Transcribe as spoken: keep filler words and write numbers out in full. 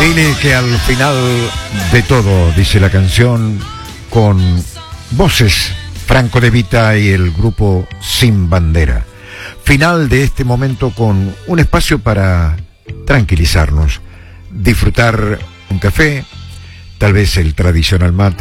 Dile que al final de todo, dice la canción, con voces Franco De Vita y el grupo Sin Bandera. Final de este momento con un espacio para tranquilizarnos, disfrutar un café, tal vez el tradicional mate,